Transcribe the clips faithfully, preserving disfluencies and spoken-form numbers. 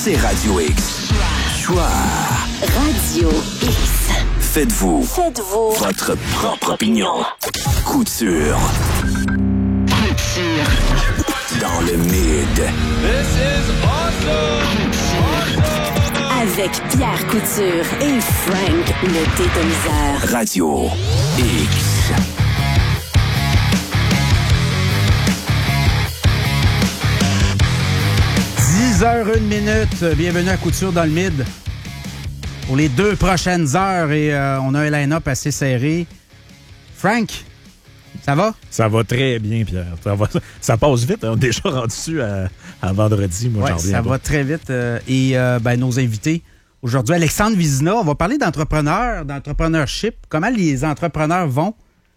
c'est Radio X. Choix. Radio X. Faites-vous. Faites-vous. Votre propre opinion. Couture. Couture. Dans le mid. This is awesome. Awesome. Avec Pierre Couture et Frank le Détoniseur. Radio X. dix heures une minute. Bienvenue à Couture dans le mid. Pour les deux prochaines heures, et euh, on a un line-up assez serré. Frank, ça va? Ça va très bien, Pierre. Ça, va, ça passe vite. On est déjà rendu à, à vendredi. Moi, ouais, j'en reviens ça pas. va très vite. Euh, et euh, ben, nos invités aujourd'hui, Alexandre Vizina, on va parler d'entrepreneurs, d'entrepreneurship, comment les entrepreneurs vont.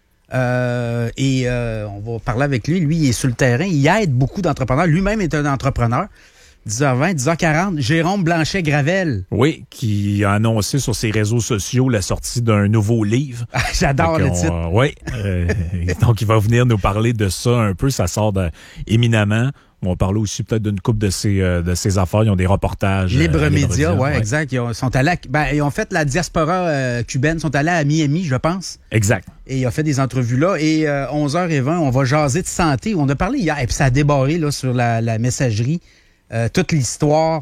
Euh, et euh, on va parler avec lui. Lui, il est sur le terrain. Il aide beaucoup d'entrepreneurs. Lui-même est un entrepreneur. dix heures vingt, dix heures quarante, Jérôme Blanchet-Gravel. Oui, qui a annoncé sur ses réseaux sociaux la sortie d'un nouveau livre. Ah, j'adore le on, titre. Euh, oui, euh, donc il va venir nous parler de ça un peu. Ça sort de, éminemment. On va parler aussi peut-être d'une couple de ses, euh, de ses affaires. Ils ont des reportages. Libre euh, Média, oui, ouais. exact. Ils ont, sont allés à, ben, ils ont fait la diaspora euh, cubaine, sont allés à Miami, je pense. Exact. Et il a fait des entrevues là. Et euh, onze heures vingt, on va jaser de santé. On a parlé hier, et puis ça a débarré là, sur la, la messagerie. Euh, toute l'histoire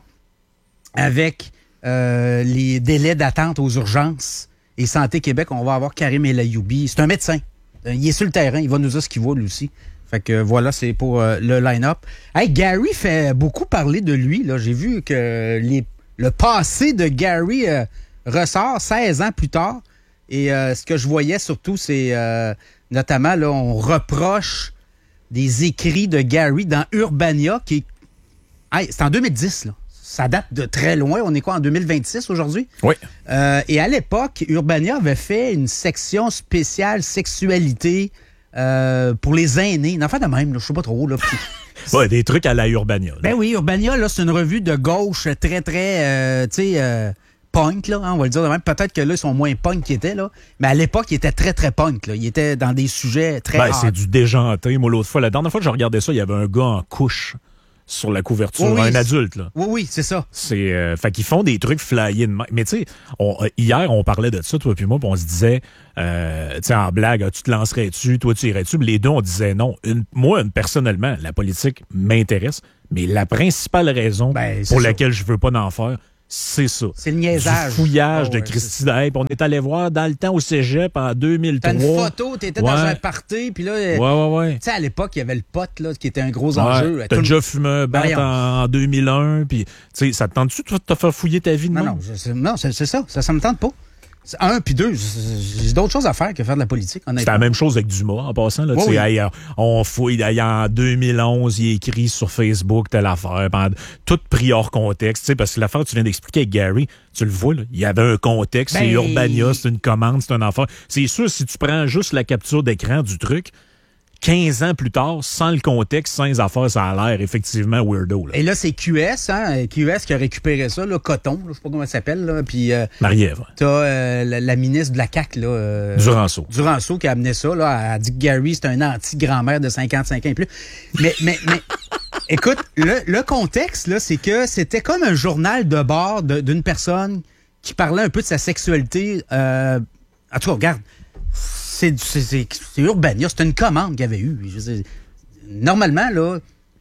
avec euh, les délais d'attente aux urgences. Et Santé Québec, on va avoir Karim Elayoubi. C'est un médecin. Il est sur le terrain. Il va nous dire ce qu'il vaut, lui aussi. Fait que voilà, c'est pour euh, le line-up. Hey, Gary fait beaucoup parler de lui. Là. J'ai vu que les, le passé de Gary euh, ressort seize ans plus tard. Et euh, ce que je voyais surtout, c'est euh, notamment, là, on reproche des écrits de Gary dans Urbania, qui est Hey, c'est en deux mille dix, là. Ça date de très loin. On est quoi, en deux mille vingt-six aujourd'hui? Oui. Euh, et à l'époque, Urbania avait fait une section spéciale sexualité euh, pour les aînés. Une affaire de même, là, je sais pas trop. Là, puis... Ouais, des trucs à la Urbania. Là. Ben oui, Urbania, là, c'est une revue de gauche très, très, euh, tu sais, euh, punk, là, hein, on va le dire de même. Peut-être que là, ils sont moins punk qu'ils étaient, là. Mais à l'époque, ils étaient très, très punk, là. Ils étaient dans des sujets très... Ben, hard. c'est du déjanté. Moi, l'autre fois, la dernière fois que je regardais ça, il y avait un gars en couche sur la couverture, oui, oui, un adulte, là. Oui, oui, c'est ça. C'est, euh, fait qu'ils font des trucs flyés de même. Mais tu sais, on, euh, hier, on parlait de ça, toi puis moi, puis on se disait, euh, tu sais, en blague, ah, tu te lancerais-tu, toi, tu irais-tu? Les deux, on disait non. Une, moi, une, personnellement, la politique m'intéresse, mais la principale raison Ben, pour ça. laquelle je veux pas d'en faire, c'est ça. C'est le niaisage. Du fouillage Oh, de ouais, Christy. Hey, on est allé voir dans le temps au cégep en deux mille trois. T'as une photo, t'étais Ouais. dans un party, puis là... Ouais, ouais, ouais. Tu sais, à l'époque, il y avait le pote, là, qui était un gros Ouais, enjeu. t'as Tout déjà fumé un bat Voyons. en, en deux mille un, puis tu sais, ça te tente-tu de te faire fouiller ta vie de Non, même? non, je- c'est- non, c'est c'est ça. Ça, ça me tente pas. C'est un, puis deux, j'ai j'ai d'autres choses à faire que faire de la politique, C'est honnêtement. la même chose avec Dumas, en passant. Là, Oui, tu sais, oui. hey, euh, on fouille, hey, en deux mille onze, il écrit sur Facebook telle affaire, pendant- tout pris hors contexte, tu sais, parce que l'affaire que tu viens d'expliquer avec Gary, tu le vois, là, il y avait un contexte, c'est Ben- Urbania, c'est une commande, c'est un affaire. C'est sûr, si tu prends juste la capture d'écran du truc, quinze ans plus tard, sans le contexte, sans les affaires, ça a l'air effectivement weirdo. Là. Et là, c'est Q S, hein, Q S qui a récupéré ça, là, Coton, là, je sais pas comment elle s'appelle, là, puis euh, Marie-Ève, t'as euh, la, la ministre de la C A Q, là... Euh, Duranceau. Duranceau qui a amené ça, là, elle a dit que Gary, c'est un anti-grand-mère de cinquante-cinq ans et plus. Mais, mais, mais, écoute, le, le contexte, là, c'est que c'était comme un journal de bord de- d'une personne qui parlait un peu de sa sexualité. Euh, en tout cas, regarde, c'est, c'est, c'est, c'est Urbania, c'est une commande qu'il y avait eu. Je veux dire, normalement, là,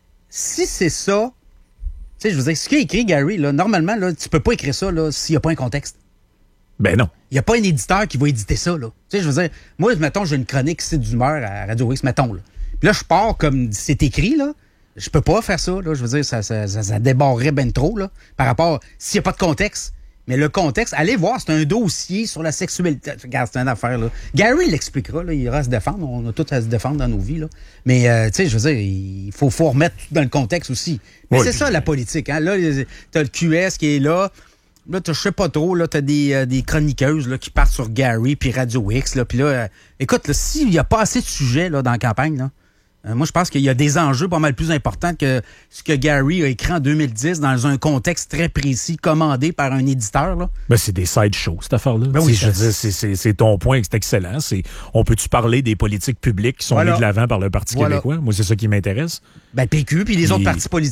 si c'est ça, tu sais, je veux dire, ce qu'a écrit Gary, là, normalement, là, tu peux pas écrire ça, là, s'il n'y a pas un contexte. Ben non. Il n'y a pas un éditeur qui va éditer ça, là. Tu sais, je veux dire, moi, mettons, j'ai une chronique site d'humeur à Radio X, mettons, là. Puis là, je pars comme c'est écrit, là. Je peux pas faire ça, là. Je veux dire, ça, ça, ça, ça débarrerait ben trop, là, par rapport, s'il n'y a pas de contexte. Mais le contexte, allez voir, c'est un dossier sur la sexualité. Regarde, c'est une affaire, là. Gary l'expliquera, là. Il ira se défendre. On a tout à se défendre dans nos vies, là. Mais, euh, tu sais, je veux dire, il faut, faut remettre tout dans le contexte aussi. Mais Oui, c'est puis- ça, la politique, hein. Là, t'as le Q S qui est là. Là, t'as- je sais pas trop, là, t'as des, euh, des chroniqueuses là, qui partent sur Gary puis Radio X. Là, puis là, euh, écoute, là, s'il n'y a pas assez de sujets là, dans la campagne, là, euh, moi, je pense qu'il y a des enjeux pas mal plus importants que ce que Gary a écrit en deux mille dix dans un contexte très précis, commandé par un éditeur. Là. Ben, c'est des side shows, cette affaire-là. Ben oui, Tu sais, je ça- veux dire, c'est, c'est, c'est ton point, c'est excellent. C'est, on peut-tu parler des politiques publiques qui sont Voilà. mises de l'avant par le Parti Voilà. québécois? Moi, c'est ça qui m'intéresse. Ben, P Q puis les Puis- autres partis politiques.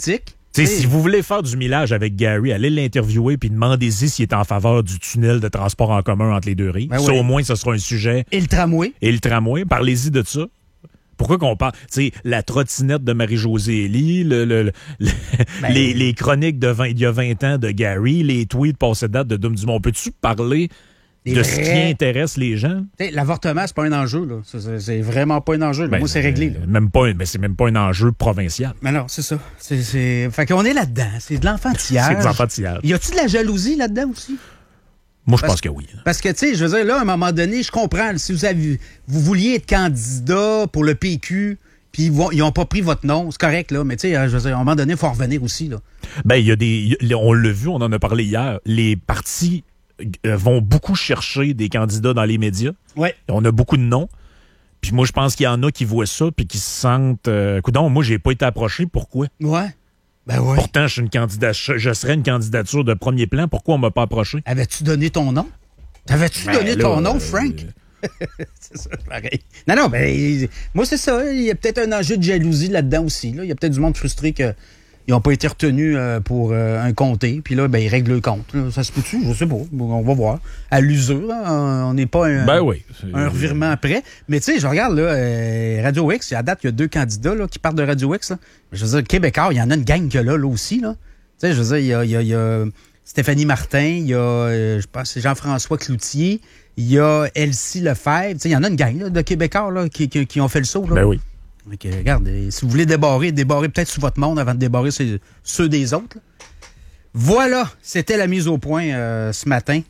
T'sais, si vous voulez faire du millage avec Gary, allez l'interviewer puis demandez-y s'il est en faveur du tunnel de transport en commun entre les deux rives. Ben ça, oui. au moins, ce sera un sujet. Et le tramway. Et le tramway, parlez-y de ça. Pourquoi qu'on parle? Tu sais, la trottinette de Marie-Josée Elie, le, le, le, le Ben, les, les chroniques de vingt, il y a vingt ans de Gary, les tweets passés de date de Dom Dumont. Peux-tu parler Des de vrais- ce qui intéresse les gens? T'sais, l'avortement, c'est pas un enjeu, là. C'est- C'est c'est vraiment pas un enjeu. là. Ben, Moi, c'est réglé, là. euh, Même pas, un- ben, c'est même pas un enjeu provincial. Mais non, c'est ça. C'est, c'est... Fait qu'on est là-dedans. C'est de l'enfantillage. C'est des enfantillages. Y a-tu de la jalousie là-dedans aussi? Moi, je Parce- pense que oui. Parce que, tu sais, je veux dire, là, à un moment donné, je comprends. là, si vous avez, vous vouliez être candidat pour le P Q, puis ils vont- ils ont pas pris votre nom, c'est correct, là. Mais, tu sais, je veux dire, à un moment donné, il faut en revenir aussi, là. Ben, il y a des. y a- on l'a vu, on en a parlé hier. Les partis euh, vont beaucoup chercher des candidats dans les médias. Ouais. On a beaucoup de noms. Puis moi, je pense qu'il y en a qui voient ça puis qui se sentent. Euh, coudonc, moi, j'ai pas été approché. Pourquoi? Ouais. Ben ouais. Pourtant, je suis une candidate. Je, je serais une candidature de premier plan. Pourquoi on m'a pas approché? Avais-tu donné ton nom? T'avais-tu Ben, donné là, ton nom, euh, Frank? C'est ça, pareil. Non, non, ben, moi, c'est ça. Il y a peut-être un enjeu de jalousie là-dedans aussi. Là. Il y a peut-être du monde frustré qu'ils n'ont pas été retenus euh, pour euh, un comté. Puis là, ben, ils règlent le compte. Là. Ça se peut-tu? Je sais pas. Bon, on va voir. À l'usure, hein, on n'est pas un, Ben oui. un revirement après. Mais tu sais, je regarde là, euh, Radio X, à date, il y a deux candidats là, qui partent de Radio X. Là. Je veux dire, Québécois, il y en a une gang que là, là aussi. Là. Tu sais, je veux dire, il y a, il y a, il y a Stéphanie Martin, il y a, euh, je pense, c'est Jean-François Cloutier, il y a Elsie Lefebvre. Tu sais, il y en a une gang là, de Québécois là, qui, qui, qui ont fait le saut. Là. Ben oui. Donc, euh, regarde, euh, si vous voulez débarrer, débarrez peut-être sous votre monde avant de débarrer ceux, ceux des autres. là. Voilà, c'était la mise au point euh, ce matin.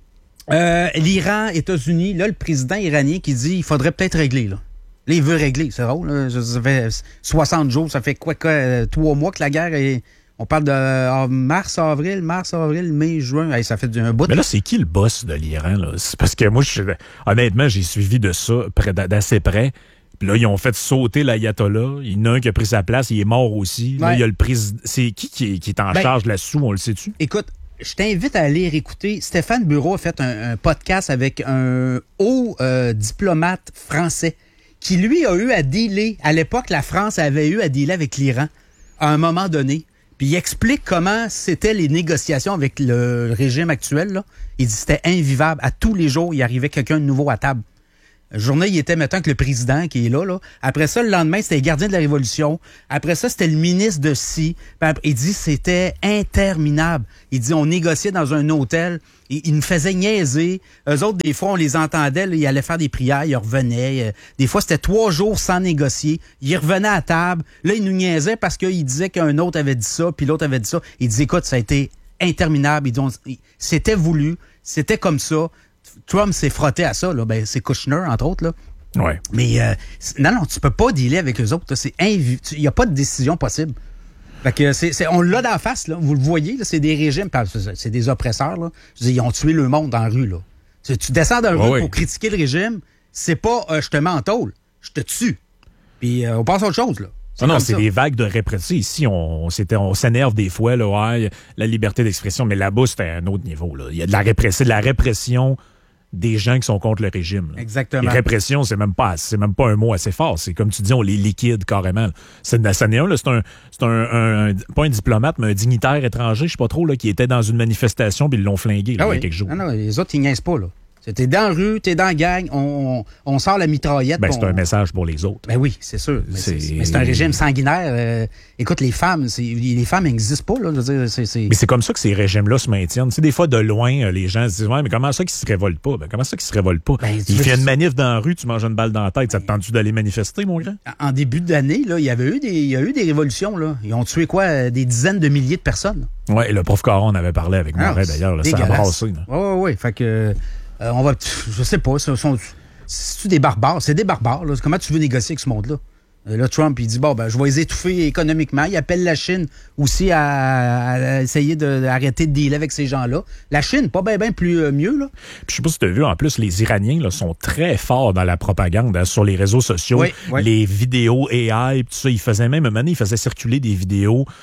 Euh, L'Iran, États-Unis, là, le président iranien qui dit il faudrait peut-être régler. Là, là il veut régler, c'est drôle. Là. Ça fait soixante jours, ça fait quoi, quoi euh, trois mois que la guerre est... On parle de euh, mars, avril, mars, avril, mai, juin. Hey, ça fait du- un bout. Mais là, c'est qui le boss de l'Iran? Là? C'est parce que moi, je, honnêtement, j'ai suivi de ça près d'a- d'assez près. Puis là, ils ont fait sauter l'ayatollah. Il y en a un qui a pris sa place. Il est mort aussi. Là, Ouais. il y a le président. C'est qui qui est, qui est en Ben, charge là-dessous? On le sait-tu? Écoute, je t'invite à aller écouter. Stéphane Bureau a fait un, un podcast avec un haut euh, diplomate français qui, lui, a eu à dealer. À l'époque, la France avait eu à dealer avec l'Iran à un moment donné. Puis il explique comment c'était les négociations avec le régime actuel. Là. Il dit que c'était invivable. À tous les jours, il arrivait quelqu'un de nouveau à table. La journée, il était, mettons, que le président qui est là, là. Après ça, le lendemain, c'était le gardien de la Révolution. Après ça, c'était le ministre de ci. Puis après, il dit c'était interminable. Il dit on négociait dans un hôtel. Il, il nous faisait niaiser. Eux autres, des fois, on les entendait. Là, ils allaient faire des prières, ils revenaient. Euh, Des fois, c'était trois jours sans négocier. Ils revenaient à table. Là, ils nous niaisaient parce qu'il disait qu'un autre avait dit ça, puis l'autre avait dit ça. Il dit écoute, ça a été interminable. Il dit, on- il- c'était voulu. C'était comme ça. Trump s'est frotté à ça, là. Ben, c'est Kushner, entre autres, là. Ouais. Mais euh, c'est- non, non, tu peux pas dealer avec eux autres. là. C'est invi- Il n'y a pas de décision possible. Fait que c'est, c'est- on l'a d'en face, là. Vous le voyez, là, c'est des régimes, par- c'est c'est des oppresseurs, là. Je veux dire, ils ont tué le monde dans la rue, là. Tu, tu descends dans la Ouais, rue ouais. pour critiquer le régime, c'est pas euh, je te mets en tôle, je te tue. Puis euh, on passe à autre chose, là. Ah non, comme c'est ça. des vagues de répression. Ici, on, on, s'était- on s'énerve des fois, là, ouais, la liberté d'expression, mais là-bas, c'était un autre niveau. Là. Il y a de la répression, de la répression des gens qui sont contre le régime. Là. Exactement. Et répression, c'est même pas c'est même pas un mot assez fort. C'est comme tu dis, on les liquide carrément. C'est ça n'est un, là, c'est un, c'est un, un, un- pas un diplomate, mais un dignitaire étranger, je sais pas trop, là, qui était dans une manifestation puis ils l'ont flingué là, Ah il y oui. a quelques jours. Non, non, les autres, ils niaisent pas, là. T'es dans la rue, t'es dans la gang, on, on, on sort la mitraillette. Ben, puis c'est on- un message pour les autres. Ben oui, c'est sûr. Mais c'est, C'est- mais c'est un régime sanguinaire. Euh, écoute, les femmes, c'est, les femmes n'existent pas, là. Je veux dire, c'est, c'est... Mais c'est comme ça que ces régimes-là se maintiennent. C'est des fois, de loin, euh, les gens se disent « Ouais, mais comment ça qu'ils se révoltent pas? » Ben, comment ça qu'ils se révoltent pas? Ben, tu Il veux- fait une manif dans la rue, tu manges une balle dans la tête. Ça te tente-tu d'aller manifester, mon grand? En début d'année, là, il y avait eu des, il y a eu des révolutions, là. Ils ont tué quoi? euh, Des dizaines de milliers de personnes. Ouais, et le prof Caron en avait parlé avec moi, Ah, d'ailleurs. Là, c'est ça a dégueulasse. brassé. là. Ouais, ouais, ouais. Fait que, euh, on va, je sais pas, ce sont, c'est-tu des barbares? C'est des barbares, là. Comment tu veux négocier avec ce monde-là? Euh, Là, Trump, il dit, bon, ben, je vais les étouffer économiquement. Il appelle la Chine aussi à, à essayer de- d'arrêter de dealer avec ces gens-là. La Chine, pas bien, bien plus euh, mieux, là. Puis, je sais pas si tu as vu, en plus, les Iraniens là, sont très forts dans la propagande hein, sur les réseaux sociaux. Oui, oui. Les vidéos A I, pis tout ça. Ils faisaient même, un moment donné, ils faisaient circuler des vidéos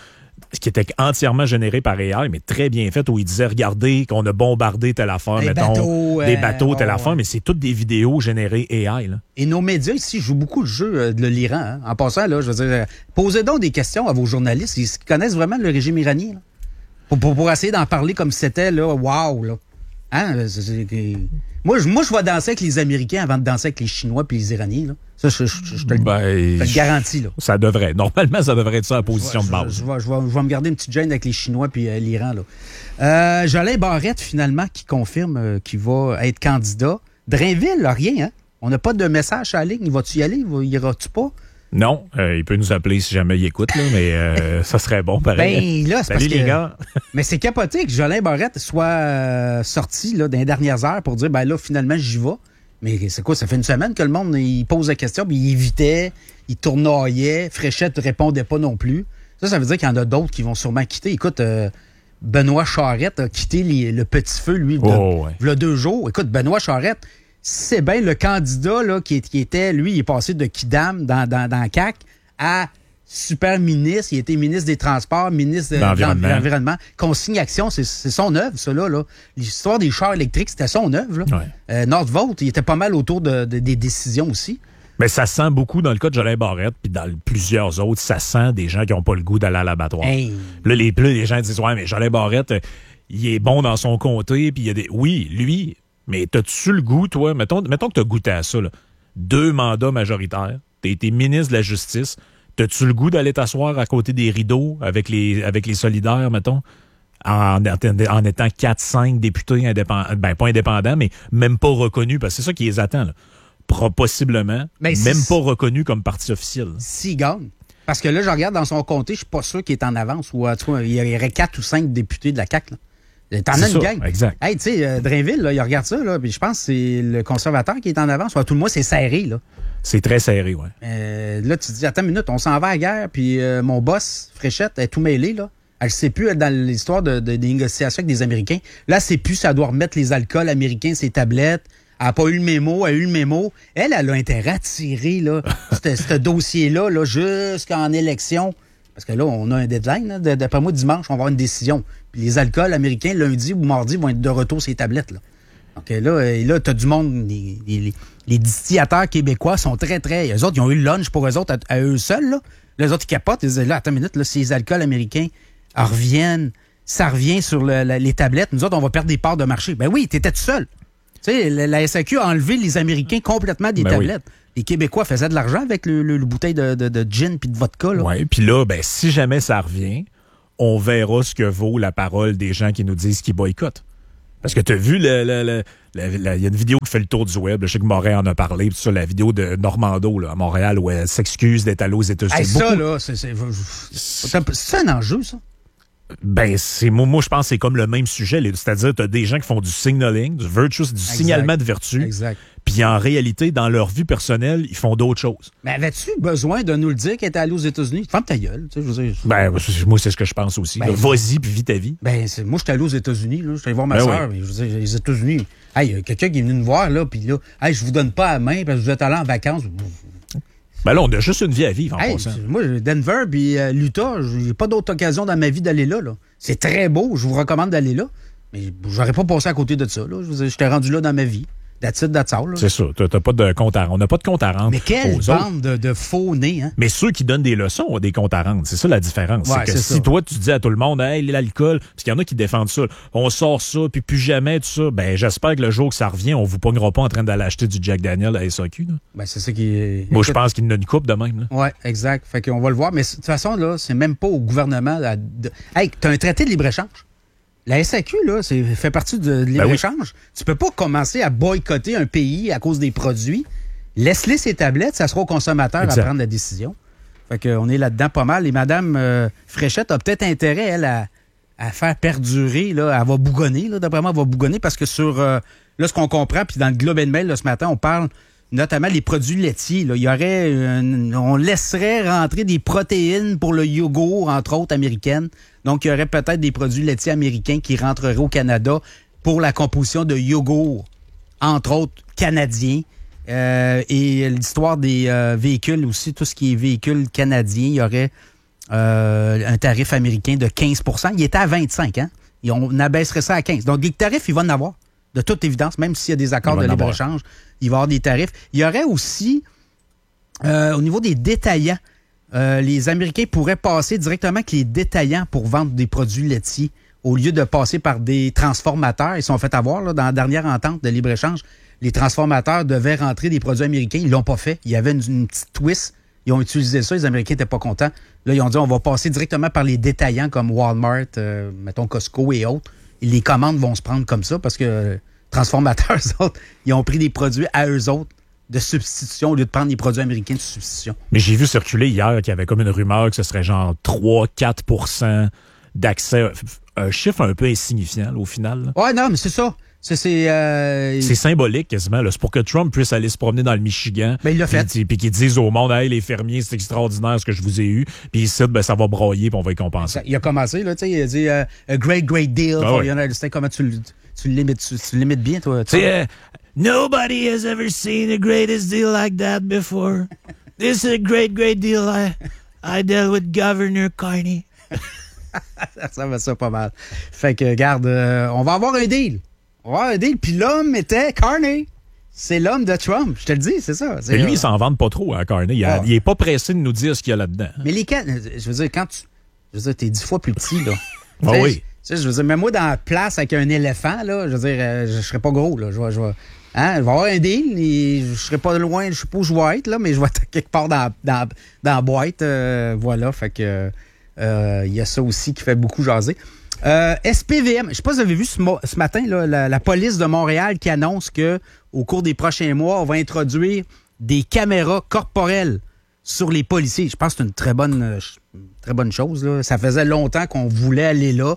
qui était entièrement généré par A I, mais très bien fait, où il disait, regardez qu'on a bombardé telle affaire, Des mettons, bateaux, des euh, bateaux, telle oh, affaire, ouais. mais c'est toutes des vidéos générées A I, là. Et nos médias ici jouent beaucoup le jeu euh, de l'Iran. Hein. En passant, là, je veux dire, euh, posez donc des questions à vos journalistes. Ils connaissent vraiment le régime iranien, là. Pour, pour, pour essayer d'en parler comme si c'était, là, wow, là. Hein? C'est, c'est, c'est... Moi, je, moi, je vais danser avec les Américains avant de danser avec les Chinois puis les Iraniens, là. Ça, je, je, je, je te le, Ben, je te le garantis, là. Ça devrait. Normalement, ça devrait être ça la position je, de base. Je, je, je, vais, je, vais, je vais me garder une petite gêne avec les Chinois puis euh, l'Iran, là. Euh, Jolin Barrette, finalement, qui confirme euh, qu'il va être candidat. Drainville, là, rien, hein? On n'a pas de message à la ligne. Va-tu y aller? Va, iras-tu pas? Non, euh, il peut nous appeler si jamais il écoute, là, mais euh, ça serait bon, pareil. Ben là, c'est Salut parce les que, gars. Mais c'est capoté que Jolin Barrette soit euh, sorti là, dans les dernières heures pour dire, ben là, finalement, j'y vais. Mais c'est quoi, ça fait une semaine que le monde, il pose la question, puis il évitait, il tournoyait, Fréchette ne répondait pas non plus. Ça, ça veut dire qu'il y en a d'autres qui vont sûrement quitter. Écoute, euh, Benoît Charette a quitté les, le Petit Feu, lui, de, Oh, ouais. v'là deux jours. Écoute, Benoît Charette, c'est bien le candidat là, qui, qui était, lui, il est passé de Kidam dans, dans, dans C A Q à super ministre. Il était ministre des Transports, ministre de L'Environnement. de l'Environnement. Consigne Action, c'est, c'est son œuvre, ça, là, là. L'histoire des chars électriques, c'était son œuvre, là. Ouais. Euh, Nordvolt, il était pas mal autour de, de- des décisions aussi. Mais ça sent beaucoup dans le cas de Jolin Barrette, puis dans plusieurs autres, ça sent des gens qui n'ont pas le goût d'aller à l'abattoir. Hey. Là, les, là, les gens disent, ouais, mais Jolin Barrette, euh, il est bon dans son comté, puis il y a des. Oui, lui, mais t'as-tu le goût, toi? Mettons, mettons que t'as goûté à ça, là. Deux mandats majoritaires, t'as été ministre de la Justice, t'as-tu le goût d'aller t'asseoir à côté des rideaux avec les, avec les solidaires, mettons? En, en étant quatre cinq députés indépendants, ben pas indépendants, mais même pas reconnus, parce que c'est ça qui les attend, là. Pro- possiblement, Ben, même c'est- pas reconnus comme parti officiel. S'il gagne. Parce que là, je regarde dans son comté, je suis pas sûr qu'il est en avance. Ou, en tout cas, il y aurait quatre ou cinq députés de la C A Q, là. T'en C'est as une ça, gang. exact. Hey, tu sais, euh, Drainville, là, il regarde ça, là, puis je pense que c'est le conservateur qui est en avance. Ou à tout le moins, c'est serré, là. C'est très serré, ouais. Euh, là, tu te dis, attends une minute, on s'en va à la guerre, puis euh, mon boss, Fréchette, elle est tout mêlée, là. Elle sait plus, elle, dans l'histoire de, de- des négociations avec des Américains. Là, c'est plus, ça doit remettre les alcools américains, ses tablettes. Elle n'a pas eu le mémo, elle a eu le mémo. Elle, elle a intérêt à tirer, là, ce ce dossier-là, là, jusqu'en élection. Parce que là, on a un deadline, là. D- D'après moi, dimanche, on va avoir une décision. Puis les alcools américains, lundi ou mardi, vont être de retour sur les tablettes, là. Donc là, euh, là, t'as du monde, les, les, les- les distillateurs québécois sont très, très... Eux autres, ils ont eu le lunch pour eux autres, à, à eux seuls, là. Les autres, ils capotent, ils disent, là, attends une minute, là, si les alcools américains en reviennent, ça revient sur le- la- les tablettes, nous autres, on va perdre des parts de marché. Ben oui, t'étais tout seul. Tu sais, la, la S A Q a enlevé les Américains complètement des Ben tablettes. Les Québécois faisaient de l'argent avec le, le- le bouteille de, de, de gin puis de vodka, là. Ouais, puis là, ben, si jamais ça revient, on verra ce que vaut la parole des gens qui nous disent qu'ils boycottent. Parce que t'as vu, le, le, le- la- la- il y a une vidéo qui fait le tour du web, là, je sais que Morin en a parlé, puis ça, la vidéo de Normando là, à Montréal, où elle s'excuse d'être allée aux États-Unis. Hey, ça, Beaucoup- là, c'est, c'est, c'est, c'est un enjeu, ça. Ben, c'est moi, moi je pense que c'est comme le même sujet. les- C'est-à-dire, tu as des gens qui font du signaling, du virtuous, du signalement de vertu. Exact. Puis en réalité, dans leur vie personnelle, ils font d'autres choses. Mais avais-tu besoin de nous le dire qu'elle était allée aux États-Unis? Ferme ta gueule, tu sais, je veux dire. Ben, moi, c'est ce que je pense aussi. Ben, là. Vas-y, puis vis ta vie. Ben, c'est, moi, j'étais allé aux États-Unis, là. J'étais allé voir ma Ben soeur, oui. mais je veux dire, les États-Unis. Hey, il y a quelqu'un qui est venu nous voir, là, puis là, hey, je vous donne pas la main parce que vous êtes allé en vacances. Ben là, on a juste une vie à vivre en Hey, passant. moi, Denver puis euh, l'Utah, j'ai pas d'autre occasion dans ma vie d'aller là, là. C'est très beau, je vous recommande d'aller là. Mais j'aurais pas passé à côté de ça, là. Je veux dire, j'étais rendu là dans ma vie. That's it, that's all, là. C'est ça. T'as t'as pas de compte à rendre. On n'a pas de compte à rendre Mais quelle aux autres. bande de, de faux nez, hein? Mais ceux qui donnent des leçons ont des comptes à rendre. C'est ça la différence. Ouais, c'est que c'est si ça. toi, tu dis à tout le monde, hey, l'alcool, parce qu'il y en a qui défendent ça, on sort ça, puis plus jamais, tout ça, ben j'espère que le jour que ça revient, on vous pognera pas en train d'aller acheter du Jack Daniel à S A Q. Là. Ben, c'est ça qui est. Moi, je Écoute, pense qu'il y en a une coupe de même. Là. ouais, exact. Fait qu'on va le voir. Mais de toute façon, là, c'est même pas au gouvernement. là, de... Hey, t'as un traité de libre-échange. La S A Q, là, c'est fait partie de libre-échange. Tu peux pas commencer à boycotter un pays à cause des produits. Laisse-les ses tablettes, ça sera au consommateur Exact. à prendre la décision. Fait qu'on est là-dedans pas mal. Et Mme euh, Fréchette a peut-être intérêt, elle, à, à faire perdurer. Là. Elle va bougonner, là, d'après moi, elle va bougonner parce que sur euh, là, ce qu'on comprend, puis dans le Globe and Mail, là, ce matin, on parle notamment les produits laitiers. Là. Il y aurait une- on laisserait rentrer des protéines pour le yogourt, entre autres, américaines. Donc, il y aurait peut-être des produits laitiers américains qui rentreraient au Canada pour la composition de yogourt, entre autres, canadiens. Euh, et l'histoire des euh, véhicules aussi, tout ce qui est véhicules canadiens, il y aurait euh, un tarif américain de quinze pour cent. Il était à vingt-cinq, hein? Et on abaisserait ça à quinze. Donc, des tarifs, il va en avoir, de toute évidence, même s'il y a des accords de libre-échange, il va y avoir des tarifs. Il y aurait aussi, euh, au niveau des détaillants, euh, les Américains pourraient passer directement avec les détaillants pour vendre des produits laitiers au lieu de passer par des transformateurs. Ils se sont fait avoir là, dans la dernière entente de libre-échange. Les transformateurs devaient rentrer des produits américains. Ils l'ont pas fait. Il y avait une, une petite twist. Ils ont utilisé ça. Les Américains n'étaient pas contents. Là, ils ont dit on va passer directement par les détaillants comme Walmart, euh, mettons Costco et autres. Et les commandes vont se prendre comme ça parce que euh, transformateurs, eux autres, ils ont pris des produits à eux autres de substitution au lieu de prendre des produits américains de substitution. Mais j'ai vu circuler hier qu'il y avait comme une rumeur que ce serait genre trois à quatre pour cent d'accès. Un chiffre un peu insignifiant là, au final. Ouais, non, mais c'est ça. C'est, c'est, euh... c'est symbolique quasiment. Là. C'est pour que Trump puisse aller se promener dans le Michigan. Ben, il l'a fait. Puis qu'il dise au monde, hey, les fermiers, c'est extraordinaire ce que je vous ai eu. Puis ici, ben, ça va broyer puis on va y compenser. Il a commencé, là, tu sais, il a dit uh, a great, great deal ah, for oui. United States. Comment tu, tu, le limites, tu, tu le limites bien, toi? Tu sais, uh, nobody has ever seen a greatest deal like that before. This is a great, great deal. I, I dealt with Governor Carney. Ça va ça pas mal. Fait que, regarde, euh, on va avoir un deal. On va avoir un deal. Puis l'homme était Carney. C'est l'homme de Trump. Je te le dis, c'est ça. C'est Et lui, euh... il s'en vante pas trop à Carney. Il, a, oh. il est pas pressé de nous dire ce qu'il y a là-dedans. Mais les cas, je veux dire, quand tu. Je veux dire, t'es dix fois plus petit, là. Ah oui. Tu sais, je veux dire, même moi, dans la place avec un éléphant, là, je veux dire, euh, je serais pas gros, là. Je vais, je vais, hein, je vais avoir un deal et je serais pas loin, je sais pas où je vais être, là, mais je vais être quelque part dans, dans, dans la boîte. Euh, voilà. Fait que. Il euh, y a ça aussi qui fait beaucoup jaser. Euh, S P V M, je sais pas si vous avez vu ce, mo- ce matin là, la, la police de Montréal qui annonce que au cours des prochains mois, on va introduire des caméras corporelles sur les policiers. Je pense que c'est une très bonne, euh, très bonne chose. Là. Ça faisait longtemps qu'on voulait aller là.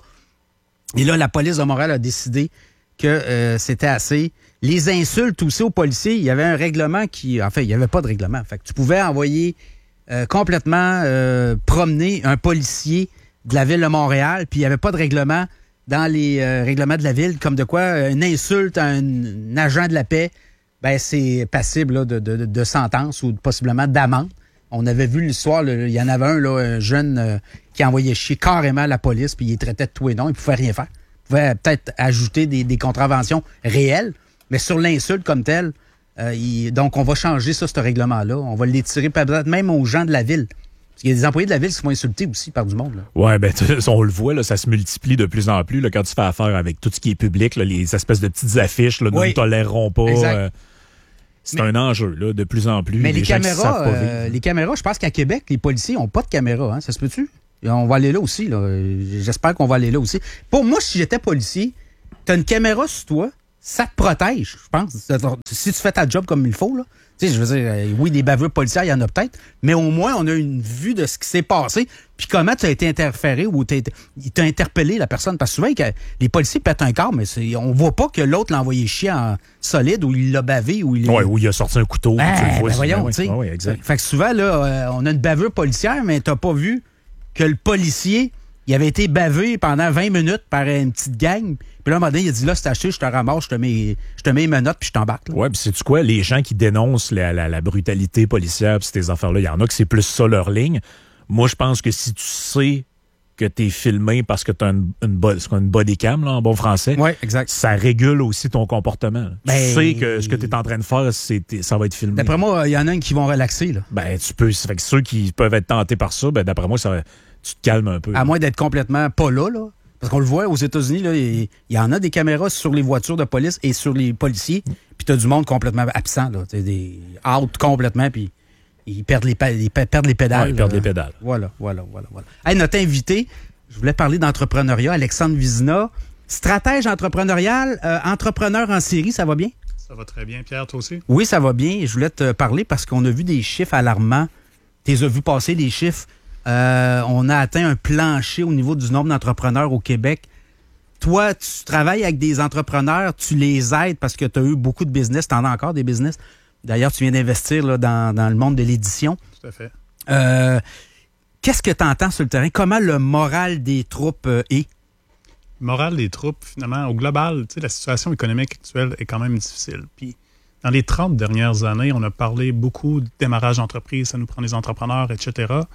Et là, la police de Montréal a décidé que euh, c'était assez. Les insultes aussi aux policiers, il y avait un règlement qui... En fait, il n'y avait pas de règlement. Fait que tu pouvais envoyer... Euh, complètement euh, promener un policier de la ville de Montréal, puis il n'y avait pas de règlement dans les euh, règlements de la ville, comme de quoi euh, une insulte à un, un agent de la paix, ben c'est passible là, de, de, de sentence ou possiblement d'amende. On avait vu l'histoire, il y en avait un, là, un jeune euh, qui envoyait chier carrément la police, puis il les traitait de tout et non, il ne pouvait rien faire. Il pouvait peut-être ajouter des, des contraventions réelles, mais sur l'insulte comme telle, Euh, il, donc, on va changer ça, ce règlement-là. On va l'étirer peut-être même aux gens de la ville. Parce qu'il y a des employés de la ville qui se font insulter aussi par du monde. Là. Ouais, ben on le voit, là, ça se multiplie de plus en plus là, quand tu fais affaire avec tout ce qui est public, là, les espèces de petites affiches, là, nous oui. ne tolérerons pas. Euh, c'est mais, un enjeu, là, de plus en plus. Mais les, les caméras, euh, les caméras, je pense qu'à Québec, les policiers n'ont pas de caméras. Hein, ça se peut-tu? Et on va aller là aussi. Là. J'espère qu'on va aller là aussi. Pour moi, si j'étais policier, tu as une caméra sur toi, ça te protège, je pense. Si tu fais ta job comme il faut, là. Tu sais, je veux dire, euh, oui, des bavures policières, il y en a peut-être, mais au moins, on a une vue de ce qui s'est passé, puis comment tu as été interféré ou t'as été, il t'a interpellé, la personne. Parce que souvent, que les policiers pètent un corps, mais c'est, on voit pas que l'autre l'a envoyé chier en solide, ou il l'a bavé, ou il... Ouais, ou il a sorti un couteau. Ben, tu le vois, ben voyons, ouais, tu sais. ouais, exact. Fait que souvent, là, euh, on a une bavure policière, mais t'as pas vu que le policier, il avait été bavé pendant vingt minutes par une petite gang. Puis là, à un moment donné, il a dit, là, c'est acheté, je te ramasse, je te mets, je te mets mes menottes, puis je t'embarque. Là. Ouais, puis sais-tu quoi? Les gens qui dénoncent la, la, la brutalité policière, puis ces affaires-là, il y en a que c'est plus ça leur ligne. Moi, je pense que si tu sais que t'es filmé parce que t'as une, une, bo- une body cam, là, en bon français, ouais, exact. Ça régule aussi ton comportement. Ben, tu sais que ce que t'es en train de faire, c'est, ça va être filmé. D'après moi, il y en a un qui vont relaxer. Là. Ben, tu peux. Fait que ceux qui peuvent être tentés par ça, ben, d'après moi, ça va, tu te calmes un peu. À moins d'être complètement pas là, là. Parce qu'on le voit aux États-Unis, là, il y en a des caméras sur les voitures de police et sur les policiers, puis t'as du monde complètement absent, là. T'as des out complètement, puis ils perdent les, ils perdent les pédales. Ouais, ils perdent là. les pédales. Voilà, voilà, voilà, voilà. Hey, notre invité, je voulais parler d'entrepreneuriat, Alexandre Vizina, stratège entrepreneurial, euh, entrepreneur en série, ça va bien? Ça va très bien, Pierre, toi aussi? Oui, ça va bien. Je voulais te parler parce qu'on a vu des chiffres alarmants. Tu les as vu passer, des chiffres. Euh, on a atteint un plancher au niveau du nombre d'entrepreneurs au Québec. Toi, tu travailles avec des entrepreneurs, tu les aides parce que tu as eu beaucoup de business, tu en as encore des business. D'ailleurs, tu viens d'investir là, dans, dans le monde de l'édition. Tout à fait. Euh, qu'est-ce que tu entends sur le terrain? Comment le moral des troupes euh, est? Le moral des troupes, finalement, au global, tu sais, la situation économique actuelle est quand même difficile. Puis, dans les trente dernières années, on a parlé beaucoup de démarrage d'entreprise, ça nous prend des entrepreneurs, et cetera.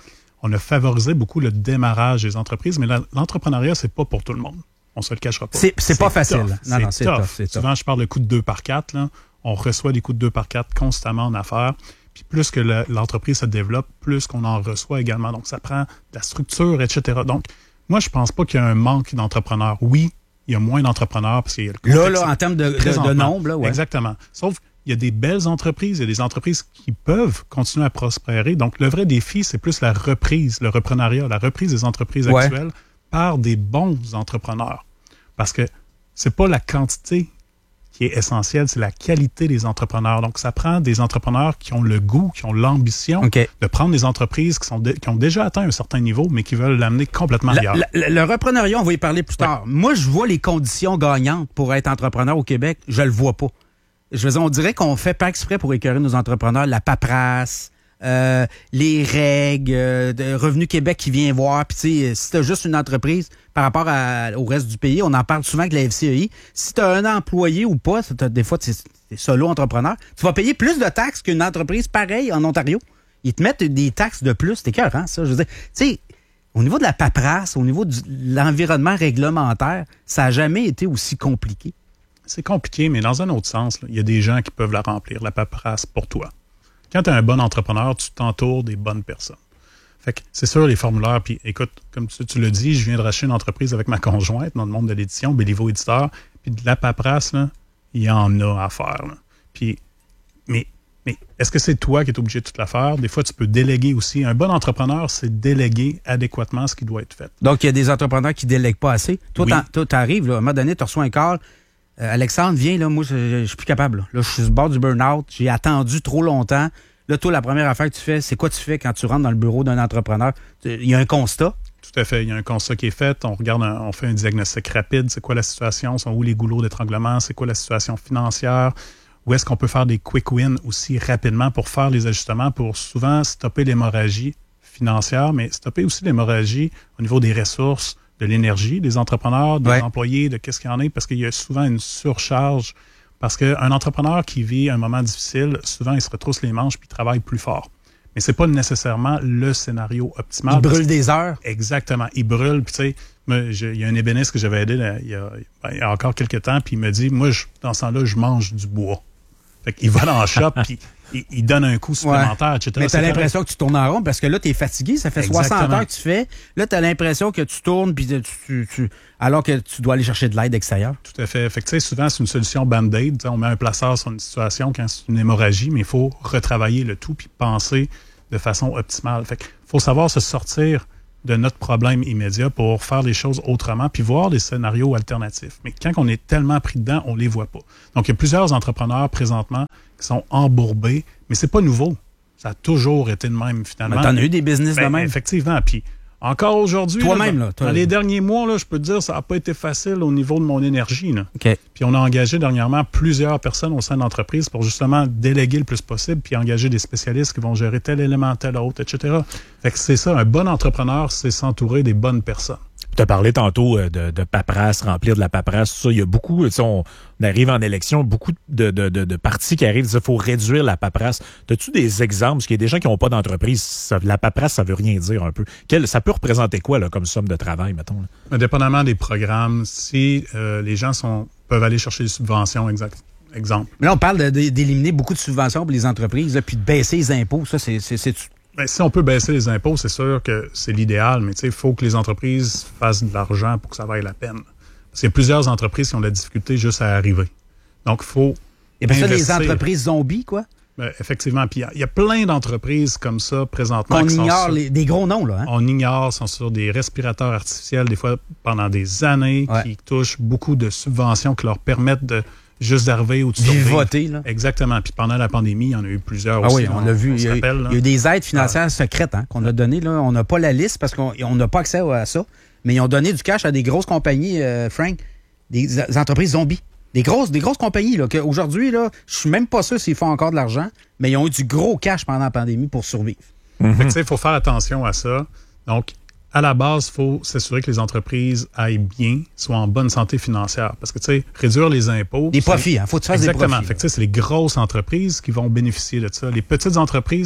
on a favorisé beaucoup le démarrage des entreprises, mais la, l'entrepreneuriat, c'est pas pour tout le monde. On se le cachera pas. C'est, c'est, c'est pas facile. Tough. Non, c'est non, c'est tough. tough. C'est Souvent, tough. je parle de coups de deux par quatre. Là. On reçoit des coups de deux par quatre constamment en affaires. Puis plus que le, l'entreprise se développe, plus qu'on en reçoit également. Donc, ça prend de la structure, et cetera. Donc, moi, je pense pas qu'il y a un manque d'entrepreneurs. Oui, il y a moins d'entrepreneurs parce qu'il y a le Là, là, en termes de, de, de nombre, là, ouais. Exactement. Sauf il y a des belles entreprises, il y a des entreprises qui peuvent continuer à prospérer. Donc, le vrai défi, c'est plus la reprise, le reprenariat, la reprise des entreprises ouais. actuelles par des bons entrepreneurs. Parce que c'est pas la quantité qui est essentielle, c'est la qualité des entrepreneurs. Donc, ça prend des entrepreneurs qui ont le goût, qui ont l'ambition okay. de prendre des entreprises qui, sont de, qui ont déjà atteint un certain niveau, mais qui veulent l'amener complètement ailleurs. La, la, le reprenariat, on va y parler plus tard. Ouais. Moi, je vois les conditions gagnantes pour être entrepreneur au Québec. Je le vois pas. Je veux dire, on dirait qu'on fait pas exprès pour écœurer nos entrepreneurs. La paperasse, euh, les règles, euh, de Revenu Québec qui vient voir. Puis, tu sais, si t'as juste une entreprise par rapport à, au reste du pays, on en parle souvent avec la F C E I. Si t'as un employé ou pas, des fois, t'es, t'es solo-entrepreneur, tu vas payer plus de taxes qu'une entreprise pareille en Ontario. Ils te mettent des taxes de plus. C'est écœurant, ça. Je veux dire, tu sais, au niveau de la paperasse, au niveau de l'environnement réglementaire, ça n'a jamais été aussi compliqué. C'est compliqué, mais dans un autre sens, il y a des gens qui peuvent la remplir, la paperasse, pour toi. Quand tu es un bon entrepreneur, tu t'entoures des bonnes personnes. Fait que c'est sûr, les formulaires, puis écoute, comme tu, tu le dis, je viens de racheter une entreprise avec ma conjointe dans le monde de l'édition, Béliveau Éditeur, puis de la paperasse, là, il y en a à faire. Là. Puis, mais, mais est-ce que c'est toi qui es obligé de tout la faire? Des fois, tu peux déléguer aussi. Un bon entrepreneur, c'est déléguer adéquatement ce qui doit être fait. Donc, il y a des entrepreneurs qui ne délèguent pas assez. Toi, oui. tu arrives, à un moment donné, tu reçois un call. Euh, Alexandre, viens, là, moi, je, je suis plus capable. Là, là je suis sur le bord du burn-out. J'ai attendu trop longtemps. Là, toi, la première affaire que tu fais, c'est quoi tu fais quand tu rentres dans le bureau d'un entrepreneur? Il y a un constat. Tout à fait. Il y a un constat qui est fait. On regarde, un, on fait un diagnostic rapide. C'est quoi la situation? Sont où les goulots d'étranglement? C'est quoi la situation financière? Où est-ce qu'on peut faire des quick wins aussi rapidement pour faire les ajustements, pour souvent stopper l'hémorragie financière, mais stopper aussi l'hémorragie au niveau des ressources, de l'énergie, des entrepreneurs, des ouais. employés, de qu'est-ce qu'il y en a, parce qu'il y a souvent une surcharge. Parce qu'un entrepreneur qui vit un moment difficile, souvent, il se retrousse les manches puis il travaille plus fort. Mais c'est pas nécessairement le scénario optimal. Il brûle des heures. Exactement. Il brûle. Puis tu sais, il y a un ébéniste que j'avais aidé là, il, y a, ben, il y a encore quelques temps, puis il me dit, moi, je, dans ce temps-là, je mange du bois. Fait qu'il va dans le shop, puis il, il donne un coup supplémentaire, ouais. et cetera. Mais t'as l'impression correct. que tu tournes en rond parce que là, t'es fatigué. Ça fait Exactement. soixante heures que tu fais. Là, t'as l'impression que tu tournes puis tu, tu, tu, alors que tu dois aller chercher de l'aide extérieure. Tout à fait. Fait que, tu sais, souvent, c'est une solution band-aid. On met un placeur sur une situation quand c'est une hémorragie, mais il faut retravailler le tout puis penser de façon optimale. Fait qu'il faut savoir se sortir de notre problème immédiat pour faire les choses autrement puis voir des scénarios alternatifs. Mais quand on est tellement pris dedans, on les voit pas. Donc, il y a plusieurs entrepreneurs présentement qui sont embourbés, mais c'est pas nouveau. Ça a toujours été de même, finalement. Mais t'en as eu des business ben, de même. Effectivement. Puis, encore aujourd'hui, toi-même, là, là, dans, dans les derniers mois, là, je peux te dire, ça n'a pas été facile au niveau de mon énergie. Là. Okay. Puis on a engagé dernièrement plusieurs personnes au sein de l'entreprise pour justement déléguer le plus possible puis engager des spécialistes qui vont gérer tel élément, tel autre, et cetera. Fait que c'est ça, un bon entrepreneur, c'est s'entourer des bonnes personnes. Tu as parlé tantôt de, de paperasse, remplir de la paperasse, tout ça. Il y a beaucoup, on, on arrive en élection, beaucoup de, de, de, de partis qui arrivent, il faut réduire la paperasse. As-tu des exemples? Parce qu'il y a des gens qui n'ont pas d'entreprise, ça, la paperasse, ça veut rien dire un peu. Quel, ça peut représenter quoi là, comme somme de travail, mettons? Là? Indépendamment des programmes, si euh, les gens sont peuvent aller chercher des subventions, exact. Exemple. Mais là, on parle de, de, d'éliminer beaucoup de subventions pour les entreprises, là, puis de baisser les impôts. Ça, c'est... c'est, c'est... Ben, si on peut baisser les impôts, c'est sûr que c'est l'idéal, mais il faut que les entreprises fassent de l'argent pour que ça vaille la peine. Parce qu'il y a plusieurs entreprises qui ont de la difficulté juste à arriver. Donc, il faut Et puis ça, les entreprises zombies, quoi? Ben, effectivement. Puis il y, y a plein d'entreprises comme ça présentement. On qui ignore sont les, des gros noms, là. Hein? On ignore, sont sur des respirateurs artificiels, des fois pendant des années, ouais. qui touchent beaucoup de subventions qui leur permettent de juste d'arriver ou de survivre. Vivoter, là. Exactement. Puis pendant la pandémie, il y en a eu plusieurs ah aussi. Ah oui, on, on l'a vu. On il, y a, rappelle, il y a eu des aides financières ah. secrètes hein, qu'on a données. Là. On n'a pas la liste parce qu'on n'a pas accès à ça. Mais ils ont donné du cash à des grosses compagnies, euh, Frank, des, des entreprises zombies. Des grosses, des grosses compagnies. Là, qu'aujourd'hui, là, je suis même pas sûr s'ils font encore de l'argent, mais ils ont eu du gros cash pendant la pandémie pour survivre. Mm-hmm. Il faut faire attention à ça. Donc, à la base, il faut s'assurer que les entreprises aillent bien, soient en bonne santé financière. Parce que, tu sais, réduire les impôts... Des profits, il hein, faut que tu fasses des profits. Exactement. Fait que, tu sais, c'est les grosses entreprises qui vont bénéficier de ça. Les petites entreprises, là,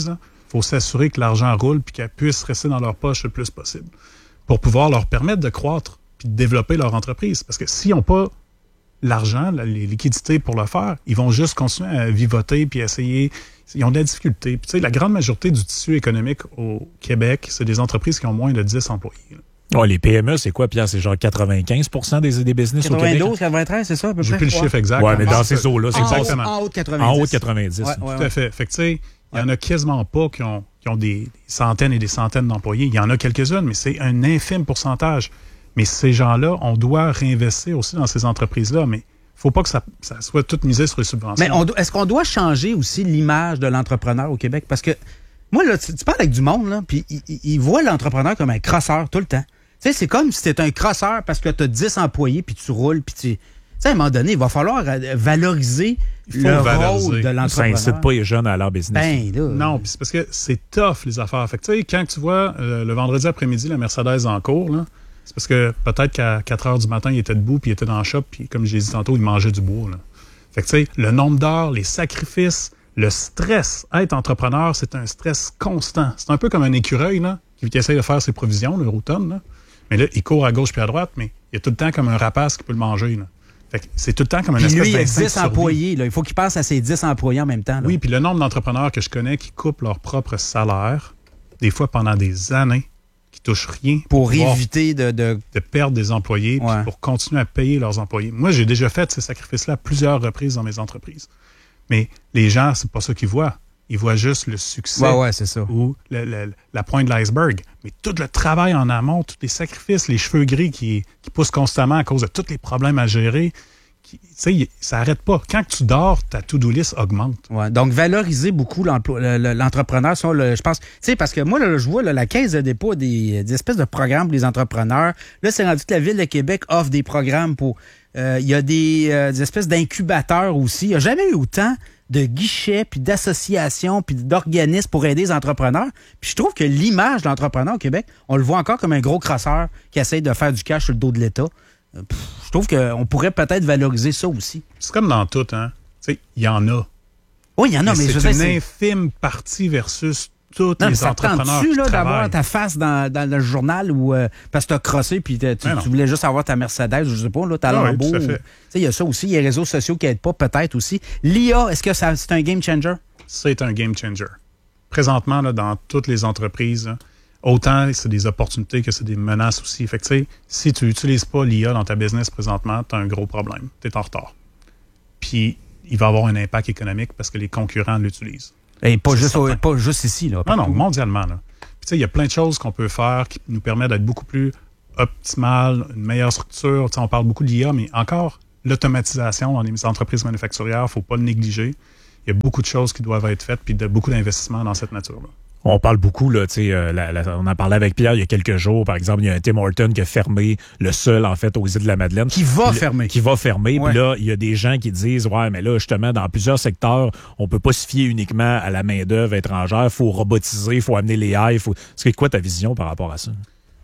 Il faut s'assurer que l'argent roule puis qu'elle puisse rester dans leur poche le plus possible pour pouvoir leur permettre de croître puis de développer leur entreprise. Parce que s'ils n'ont pas l'argent, les liquidités pour le faire, ils vont juste continuer à vivoter puis essayer. Ils ont de la difficulté. Puis, tu sais, la grande majorité du tissu économique au Québec, c'est des entreprises qui ont moins de dix employés. Oh, les P M E, c'est quoi, Pierre? C'est genre quatre-vingt-quinze pour cent des, des business au Québec? quatre-vingt-douze, quatre-vingt-treize, c'est ça à peu près? J'ai plus le chiffre exact. Oui, mais dans ces eaux-là, c'est en exactement. En haut de quatre-vingt-dix. En haut de quatre-vingt-dix. Ouais, Tout ouais, à fait. Fait que, tu sais, il y en a quasiment pas qui ont, qui ont des centaines et des centaines d'employés. Il y en a quelques-unes, mais c'est un infime pourcentage. Mais ces gens-là, on doit réinvestir aussi dans ces entreprises-là. Mais il ne faut pas que ça, ça soit tout misé sur les subventions. Mais on do- est-ce qu'on doit changer aussi l'image de l'entrepreneur au Québec? Parce que moi, là, tu, tu parles avec du monde, là, puis ils il voient l'entrepreneur comme un crosseur tout le temps. Tu sais, c'est comme si t'es un crosseur parce que tu as dix employés, puis tu roules, puis tu... Tu sais, à un moment donné, il va falloir valoriser le valoriser. rôle de Ça l'entrepreneur. incite pas les jeunes à leur business. Ben, là. Non, puis c'est parce que c'est tough, les affaires. Fait que, tu sais, quand tu vois euh, le vendredi après-midi la Mercedes en cours, là, c'est parce que peut-être qu'à quatre heures du matin, il était debout, puis il était dans le shop, puis comme j'ai dit tantôt, il mangeait du bois. Là. Fait que, tu sais, le nombre d'heures, les sacrifices, le stress. Être entrepreneur, c'est un stress constant. C'est un peu comme un écureuil, là, qui, qui essaie de faire ses provisions, le automne, là. Mais là, il court à gauche puis à droite, mais il y a tout le temps comme un rapace qui peut le manger, là. Fait que c'est tout le temps comme un Puis espèce lui, il a d'instinct de dix survie. employés. Là. Il faut qu'il pense à ses dix employés en même temps. Là. Oui, puis le nombre d'entrepreneurs que je connais qui coupent leur propre salaire, des fois pendant des années, qui touchent rien. Pour pouvoir- éviter de... de... de perdre des employés, puis Ouais. pour continuer à payer leurs employés. Moi, j'ai déjà fait ces sacrifices-là à plusieurs reprises dans mes entreprises. Mais les gens, c'est pas ça qu'ils voient. Ils voient juste le succès Ouais, ouais, c'est ça. ou le- le- la pointe de l'iceberg. Mais tout le travail en amont, tous les sacrifices, les cheveux gris qui, qui poussent constamment à cause de tous les problèmes à gérer, qui- tu sais, ça n'arrête pas. Quand tu dors, ta to-do list augmente. Ouais, donc, valoriser beaucoup l'emploi- le- le- l'entrepreneur. Ça, le- je pense, tu sais, parce que moi, là, je vois là, la Caisse de dépôt des, des espèces de programmes pour les entrepreneurs. Là, c'est rendu que la Ville de Québec offre des programmes pour... euh, Il y a des, euh, des espèces d'incubateurs aussi. Il n'y a jamais eu autant de guichets, puis d'associations, puis d'organismes pour aider les entrepreneurs. Puis je trouve que l'image de l'entrepreneur au Québec, on le voit encore comme un gros crosseur qui essaie de faire du cash sur le dos de l'État. Euh, pff, Je trouve qu'on pourrait peut-être valoriser ça aussi. C'est comme dans tout, hein. Tu sais, il y en a. Oui, il y en a, mais, mais je c'est veux dire, une c'est- infime partie versus tous Non, mais les ça te entrepreneurs tente-tu qui là, d'avoir travaillent. ta face dans, dans le journal ou euh, parce que t'as crossé puis t'as- tu, Mais non. tu voulais juste avoir ta Mercedes, je sais pas, là, ta Ah oui, Lambo. tout à fait. ou- Tu sais, il y a ça aussi, il y a les réseaux sociaux qui aident pas, peut-être aussi. L'I A, est-ce que ça, c'est un game changer? C'est un game changer. Présentement, là, dans toutes les entreprises, là, autant c'est des opportunités que c'est des menaces aussi. Fait que, tu sais, si tu n'utilises pas l'I A dans ta business présentement, tu as un gros problème. Tu es en retard. Puis, il va avoir un impact économique parce que les concurrents l'utilisent. Et pas C'est juste, au- certain. pas juste ici, là. Non, partout. non, mondialement. Là. Puis, tu sais, il y a plein de choses qu'on peut faire qui nous permettent d'être beaucoup plus optimales, une meilleure structure. Tu sais, on parle beaucoup d'I A, mais encore, l'automatisation dans les entreprises manufacturières, il ne faut pas le négliger. Il y a beaucoup de choses qui doivent être faites, puis de, beaucoup d'investissements dans cette nature-là. On parle beaucoup, là, tu sais, euh, la- la- on en parlait avec Pierre il y a quelques jours. Par exemple, il y a un Tim Hortons qui a fermé, le seul, en fait, aux îles de la Madeleine. Qui va Puis, fermer. Qui va fermer. Ouais. Puis là, il y a des gens qui disent, ouais, mais là, justement, dans plusieurs secteurs, on peut pas se fier uniquement à la main-d'œuvre étrangère. Il faut robotiser, il faut amener les A I. Faut... C'est quoi ta vision par rapport à ça?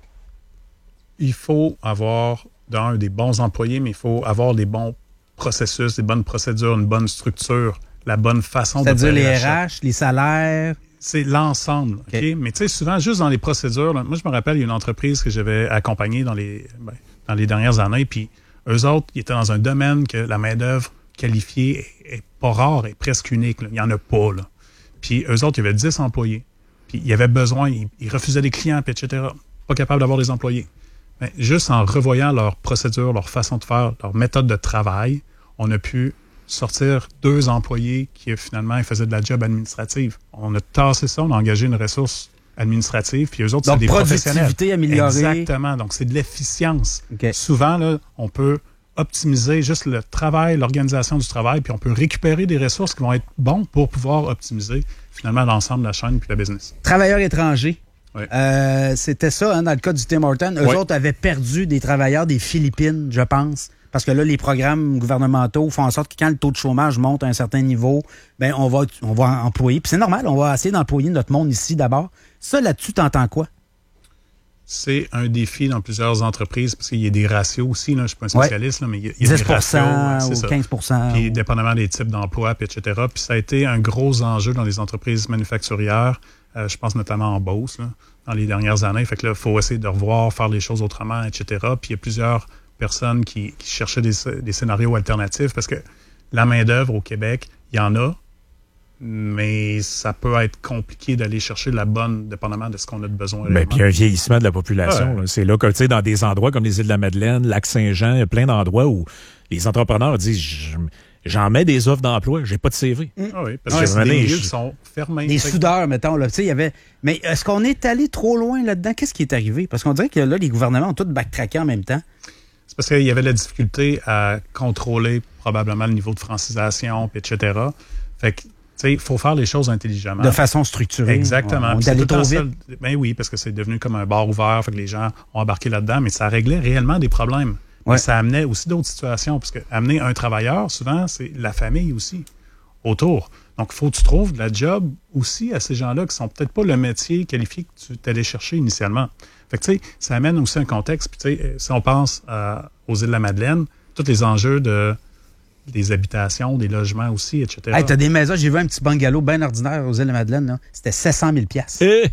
Il faut avoir, d'un, des bons employés, mais il faut avoir des bons processus, des bonnes procédures, une bonne structure, la bonne façon de C'est-à-dire les faire. R H, les salaires. C'est l'ensemble. OK? OK. Mais tu sais, souvent, juste dans les procédures, là, moi, je me rappelle, il y a une entreprise que j'avais accompagnée dans les, ben, dans les dernières années, puis eux autres, ils étaient dans un domaine que la main-d'œuvre qualifiée est, est pas rare, est presque unique. Là. Il n'y en a pas. Là. Puis eux autres, il y avait dix employés. Puis il y avait besoin, ils, ils refusaient des clients, puis et cetera. Pas capable d'avoir des employés. Mais juste en revoyant leurs procédures, leur façon de faire, leur méthode de travail, on a pu sortir deux employés qui, finalement, ils faisaient de la job administrative. On a tassé ça, on a engagé une ressource administrative, puis eux autres, Donc, c'est des professionnels. productivité améliorée. Exactement. Donc, c'est de l'efficience. OK. Souvent, là, on peut optimiser juste le travail, l'organisation du travail, puis on peut récupérer des ressources qui vont être bonnes pour pouvoir optimiser, finalement, l'ensemble de la chaîne puis la business. Travailleurs étrangers. Oui. Euh, c'était ça, hein, dans le cas du Tim Hortons. Eux Oui. autres avaient perdu des travailleurs des Philippines, je pense. Parce que là, les programmes gouvernementaux font en sorte que quand le taux de chômage monte à un certain niveau, ben on va, on va employer. Puis c'est normal, on va essayer d'employer notre monde ici d'abord. Ça, là-dessus, t'entends quoi? c'est un défi dans plusieurs entreprises parce qu'il y a des ratios aussi. Là, je ne suis pas un spécialiste, ouais. là, mais il y a, il y a dix pour cent des ratios. Ouais, ou ça. quinze pour cent. Puis, ou... dépendamment des types d'emplois, puis et cetera. Puis ça a été un gros enjeu dans les entreprises manufacturières. Euh, je pense notamment en Beauce, là, dans les dernières années. Fait que là, il faut essayer de revoir, faire les choses autrement, et cetera. Puis il y a plusieurs personnes qui, qui cherchaient des, des scénarios alternatifs parce que la main-d'œuvre au Québec, il y en a, mais ça peut être compliqué d'aller chercher la bonne, dépendamment de ce qu'on a de besoin. Ben, puis un vieillissement de la population. Ouais. Là. C'est là que, tu sais, dans des endroits comme les îles de la Madeleine, Lac-Saint-Jean, il y a plein d'endroits où les entrepreneurs disent j'en mets des offres d'emploi, j'ai pas de C V. Mmh. Ah oui, parce Ouais, que c'est des je- milieux qui sont fermés. Les Fait que- soudeurs, mettons, là, tu sais, il y avait... Mais est-ce qu'on est allé trop loin là-dedans? Qu'est-ce qui est arrivé? Parce qu'on dirait que là, les gouvernements ont tous backtracké en même temps. C'est parce qu'il y avait la difficulté à contrôler probablement le niveau de francisation, puis et cetera. Fait que, tu sais, il faut faire les choses intelligemment. De façon structurée. Exactement. On, on Puis est c'est allé tout le trop temps vite. ça. Ben oui, parce que c'est devenu comme un bar ouvert, fait que les gens ont embarqué là-dedans, mais ça réglait réellement des problèmes. Ouais. Mais ça amenait aussi d'autres situations, parce que amener un travailleur, souvent, c'est la famille aussi autour. Donc, il faut que tu trouves de la job aussi à ces gens-là qui sont peut-être pas le métier qualifié que tu t'allais chercher initialement. Fait que, tu sais, ça amène aussi un contexte. Puis, tu sais, si on pense euh, aux îles de la Madeleine, tous les enjeux de des habitations, des logements aussi, et cetera. Hey, t'as des maisons, j'ai vu un petit bungalow bien ordinaire aux îles de la Madeleine, là. C'était sept cent mille dollars. Eh,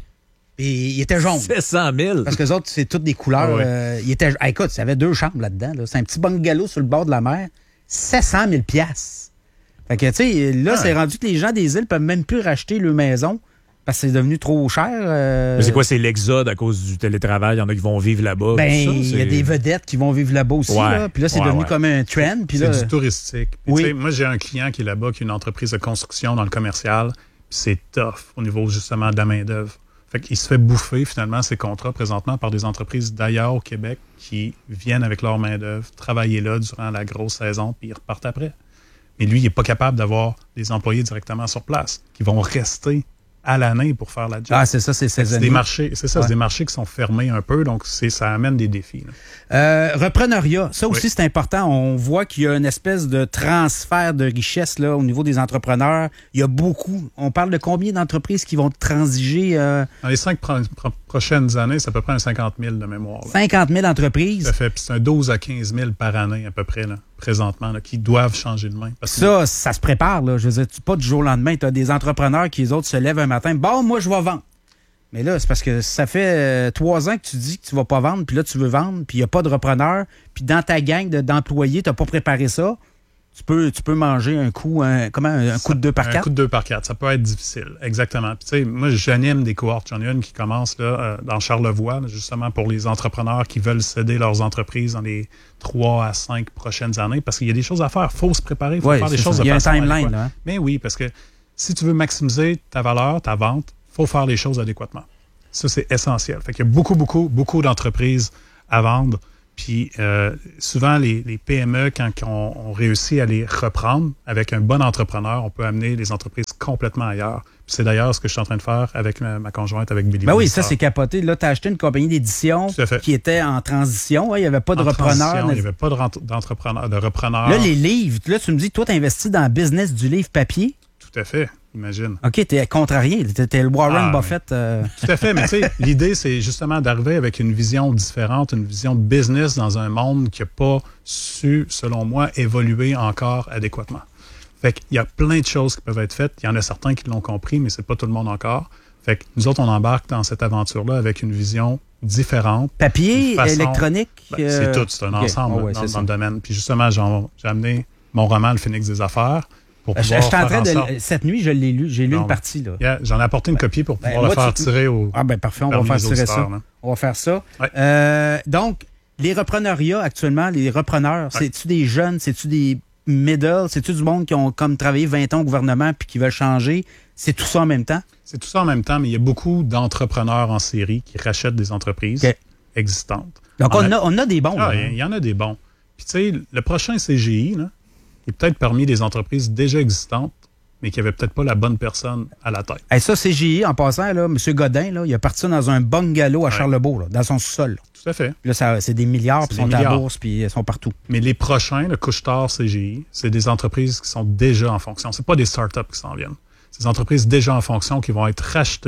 Et il était jaune. sept cent mille. Parce que les autres, c'est toutes des couleurs. Ah ouais. euh, il était, ah, écoute, il y avait deux chambres là-dedans. Là. C'est un petit bungalow sur le bord de la mer. sept cent mille dollars. Fait que, tu sais, là, Ah. c'est rendu que les gens des îles peuvent même plus racheter leur maison parce que c'est devenu trop cher. euh, Mais c'est quoi, c'est l'exode à cause du télétravail? Il y en a qui vont vivre là-bas. Ben, tout ça, il y a c'est- des vedettes qui vont vivre là-bas aussi. Ouais. Là. Puis là, c'est Ouais, devenu ouais. comme un trend. Puis C'est là, du touristique. Puis, Oui. tu sais, moi, j'ai un client qui est là-bas, qui a une entreprise de construction dans le commercial. Puis c'est tough au niveau justement de la main-d'œuvre. Fait qu'il se fait bouffer finalement ses contrats présentement par des entreprises d'ailleurs au Québec qui viennent avec leur main-d'œuvre, travailler là durant la grosse saison, puis ils repartent après. Mais lui, il n'est pas capable d'avoir des employés directement sur place qui vont rester à l'année pour faire la job. ah, c'est ça, c'est c'est saisonnier. des marchés, c'est ça, Ouais. c'est des marchés qui sont fermés un peu, donc c'est, ça amène des défis. Là. Euh, repreneuriat, ça aussi Oui. c'est important. On voit qu'il y a une espèce de transfert de richesse là, au niveau des entrepreneurs. Il y a beaucoup. On parle de combien d'entreprises qui vont transiger? Euh, Dans les cinq pro- pro- prochaines années, c'est à peu près un cinquante mille de mémoire. Là. cinquante mille entreprises. Ça fait, puis c'est un douze à quinze mille par année à peu près, là, présentement, là, qui doivent changer de main. Parce que Ça, ça se prépare. Là. Je veux dire, tu- pas du jour au lendemain. Tu as des entrepreneurs qui, les autres, se lèvent un matin. Bon, moi, je vais vendre. Mais là, c'est parce que ça fait euh, trois ans que tu dis que tu vas pas vendre, puis là, tu veux vendre, puis il n'y a pas de repreneur. Puis dans ta gang de- d'employés, tu n'as pas préparé ça. Tu peux, tu peux manger un coup, un, comment, un, coup de deux par un quatre. coup de deux par quatre, ça peut être difficile, exactement. Puis tu sais, moi, j'anime des cohortes. J'en ai une qui commence là, euh, dans Charlevoix, là, justement pour les entrepreneurs qui veulent céder leurs entreprises dans les trois à cinq prochaines années, parce qu'il y a des choses à faire. Il faut se préparer, il faut Ouais, faire des c'est choses ça. de Il y a un façon timeline, adéquate. là, hein. Mais oui, parce que si tu veux maximiser ta valeur, ta vente, il faut faire les choses adéquatement. Ça, c'est essentiel. Fait qu'il y a beaucoup, beaucoup, beaucoup d'entreprises à vendre. Puis euh, souvent, les, les P M E, quand on, on réussit à les reprendre avec un bon entrepreneur, on peut amener les entreprises complètement ailleurs. Puis c'est d'ailleurs ce que je suis en train de faire avec ma, ma conjointe, avec Billy Ben oui, Boussard. ça, c'est capoté. Là, tu as acheté une compagnie d'édition Tout à fait. qui était en transition. Ouais, il n'y avait pas de En repreneur. transition, il n'y avait pas de rent- d'entrepreneur, de repreneur. Là, les livres, là, tu me dis que toi, tu investis dans le business du livre papier. Tout à fait, imagine. OK, t'es contrarié. T'es, t'es le Warren Ah, Buffett. euh, Tout à fait, mais tu sais, l'idée, c'est justement d'arriver avec une vision différente, une vision de business dans un monde qui n'a pas su, selon moi, évoluer encore adéquatement. Fait qu'il y a plein de choses qui peuvent être faites. Il y en a certains qui l'ont compris, mais c'est pas tout le monde encore. Fait que nous autres, on embarque dans cette aventure-là avec une vision différente. papier, Une façon- électronique. Ben, euh, c'est tout, c'est un OK. ensemble Ah ouais, dans, c'est dans ça. le domaine. Puis justement, j'ai, j'ai amené mon roman, Le Phénix des affaires, pour Je, pouvoir je suis en faire train en de. sorte- Cette nuit, je l'ai lu. J'ai lu Bon, une partie. Là. Yeah, j'en ai apporté une copie pour Ben, pouvoir moi, le faire tu- tirer au... Ah, ben parfait, on va parmi faire les tirer ça. auditeurs, là. On va faire ça. Ouais. Euh, donc, les repreneuriats actuellement, les repreneurs, Ouais. c'est-tu des jeunes, c'est-tu des middle, c'est-tu du monde qui ont comme travaillé vingt ans au gouvernement puis qui veulent changer? C'est tout ça en même temps? C'est tout ça en même temps, mais il y a beaucoup d'entrepreneurs en série qui rachètent des entreprises OK. existantes. Donc, On on a- a, on a des bons. Ah, là. il y en a des bons. Puis tu sais, le prochain C G I, là, est peut-être parmi des entreprises déjà existantes, mais qui n'avaient peut-être pas la bonne personne à la tête. Hey, ça, C G I, en passant, là, M. Godin, là, il a parti dans un bungalow à Ouais. Charlebourg, là, dans son sous-sol. là. Tout à fait. Puis là, ça, c'est des milliards, C'est puis des ils sont à la milliards. bourse, puis ils sont partout. Mais les prochains, le Couche-Tard C G I, c'est des entreprises qui sont déjà en fonction. C'est pas des startups qui s'en viennent. C'est des entreprises déjà en fonction qui vont être rachetées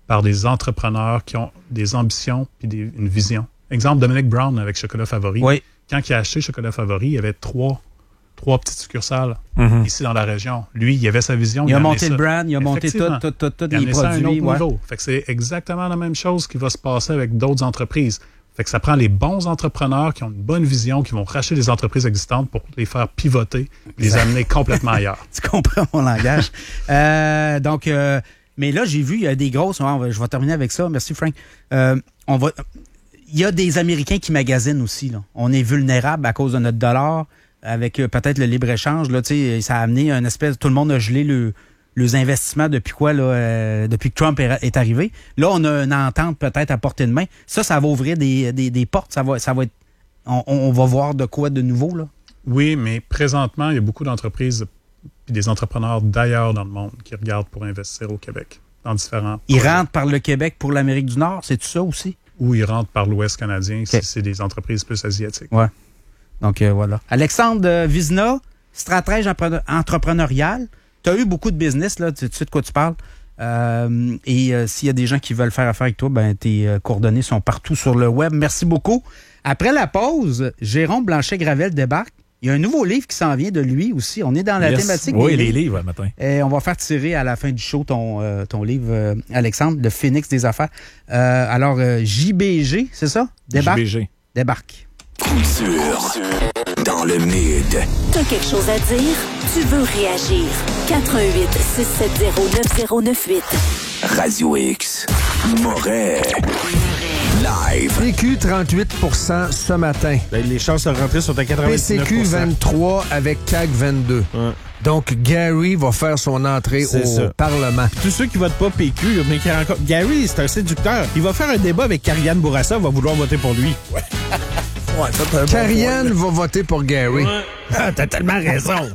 par des entrepreneurs qui ont des ambitions puis des, une vision. Exemple, Dominic Brown avec Chocolat Favori. Oui. Quand il a acheté Chocolat Favori, il y avait trois, trois petites succursales Mm-hmm. ici dans la région. Lui, il avait sa vision. Il a amené monté ça. le brand, il a monté tout, Effectivement. tout, tout, tout Il a les amené ça à un produits. autre Ouais. niveau. Fait que c'est exactement la même chose qui va se passer avec d'autres entreprises. Fait que ça prend les bons entrepreneurs qui ont une bonne vision, qui vont racheter des entreprises existantes pour les faire pivoter, les amener complètement ailleurs. Tu comprends mon langage. euh, donc, euh, mais là, j'ai vu, il y a des grosses. On va- je vais terminer avec ça. Merci, Frank. Euh, on va. Il y a des Américains qui magasinent aussi. Là. On est vulnérable à cause de notre dollar, avec euh, peut-être le libre-échange. Là, tu sais, ça a amené une espèce. Tout le monde a gelé le. Les investissements depuis quoi, là, euh, depuis que Trump est, est arrivé. Là, on a une entente peut-être à portée de main. Ça, ça va ouvrir des, des, des portes. Ça va, ça va être. On, on va voir de quoi de nouveau, là. Oui, mais présentement, il y a beaucoup d'entreprises et des entrepreneurs d'ailleurs dans le monde qui regardent pour investir au Québec, dans différents Ils projets. rentrent par le Québec pour l'Amérique du Nord, c'est tout ça aussi? Ou ils rentrent par l'Ouest canadien OK. si c'est des entreprises plus asiatiques. Ouais. Donc, euh, voilà. Alexandre euh, Vizina, stratège empre- entrepreneurial. Tu as eu beaucoup de business, là, tu, tu sais de quoi tu parles. Euh, et euh, s'il y a des gens qui veulent faire affaire avec toi, ben, tes euh, coordonnées sont partout sur le web. Merci beaucoup. Après la pause, Jérôme Blanchet-Gravel débarque. Il y a un nouveau livre qui s'en vient de lui aussi. On est dans la Yes. thématique Oui, des les livres. livres, le matin. Et on va faire tirer à la fin du show ton, euh, ton livre, euh, Alexandre, Le Phénix des affaires. Euh, alors, euh, J B G, c'est ça? Débarque. J B G. Débarque. Couture dans le mid. T'as quelque chose à dire? Tu veux réagir? quatre un huit six sept zéro neuf zéro neuf huit. Radio X. Moret. Live. P Q, trente-huit pour cent ce matin. Ben, les chances de rentrer sont à P quatre-vingt-dix-neuf C pour cent. Q, vingt-trois avec C A Q, vingt-deux. Ouais. Donc, Gary va faire son entrée C'est au ça. Parlement. Tous ceux qui votent pas P Q, mais qui rencontrent... Gary, c'est un séducteur. Il va faire un débat avec Karianne Bourassa, va vouloir voter pour lui. Ouais. Ouais, ça, t'as un bon Karianne va voter pour Gary. point. Ah, t'as tellement raison.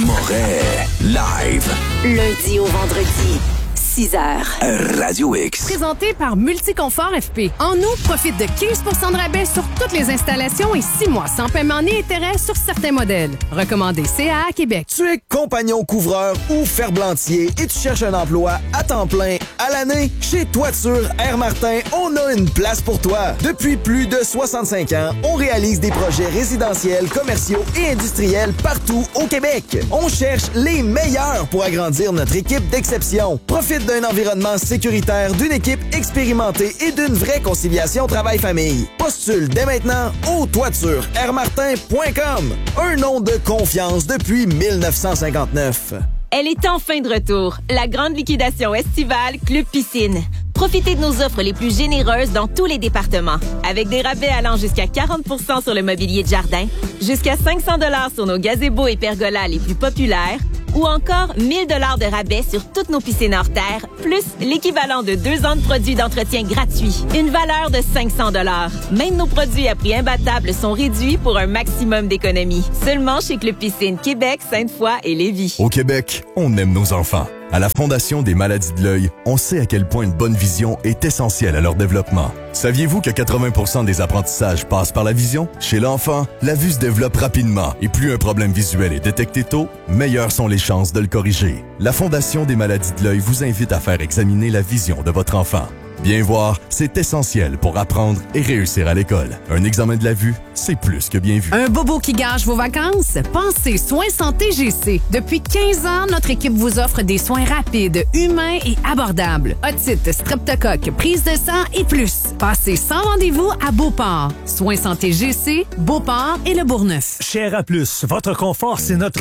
Moret. Live. Lundi au vendredi, six heures. Radio X. Présenté par Multiconfort F P. En août, profite de quinze pour cent de rabais sur toutes les installations et six mois sans paiement ni intérêt sur certains modèles. Recommandé C A A Québec. Tu es compagnon couvreur ou ferblantier et tu cherches un emploi à temps plein à l'année? Chez Toiture Air Martin, on a une place pour toi. Depuis plus de soixante-cinq ans, on réalise des projets résidentiels, commerciaux et industriels partout au Québec. On cherche les meilleurs pour agrandir notre équipe d'exception. Profite d'un environnement sécuritaire, d'une équipe expérimentée et d'une vraie conciliation travail-famille. Postule dès maintenant au toiture air martin point com. Un nom de confiance depuis mille neuf cent cinquante-neuf. Elle est enfin de retour. La grande liquidation estivale Club Piscine. Profitez de nos offres les plus généreuses dans tous les départements. Avec des rabais allant jusqu'à quarante pour cent sur le mobilier de jardin, jusqu'à cinq cents dollars sur nos gazebos et pergolas les plus populaires, ou encore mille dollars de rabais sur toutes nos piscines hors terre, plus l'équivalent de deux ans de produits d'entretien gratuits. Une valeur de cinq cents dollars. Même nos produits à prix imbattable sont réduits pour un maximum d'économies. Seulement chez Club Piscine Québec, Sainte-Foy et Lévis. Au Québec, on aime nos enfants. À la Fondation des maladies de l'œil, on sait à quel point une bonne vision est essentielle à leur développement. Saviez-vous que quatre-vingts pour cent des apprentissages passent par la vision? Chez l'enfant, la vue se développe rapidement et plus un problème visuel est détecté tôt, meilleures sont les chances de le corriger. La Fondation des maladies de l'œil vous invite à faire examiner la vision de votre enfant. Bien voir, c'est essentiel pour apprendre et réussir à l'école. Un examen de la vue, c'est plus que bien vu. Un bobo qui gâche vos vacances? Pensez Soins Santé G C. Depuis quinze ans, notre équipe vous offre des soins rapides, humains et abordables. Otite, streptocoque, prise de sang et plus. Passez sans rendez-vous à Beauport. Soins Santé G C, Beauport et le Bourgneuf. Cher à plus, votre confort, c'est notre